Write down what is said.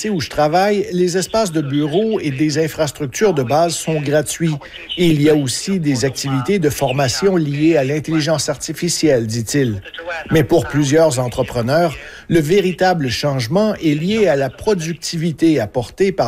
PLC où je travaille, les espaces de bureaux et des infrastructures de base sont gratuits. Et il y a aussi des activités de formation liées à l'intelligence artificielle, dit-il. Mais pour plusieurs entrepreneurs, le véritable changement est lié à la productivité apportée par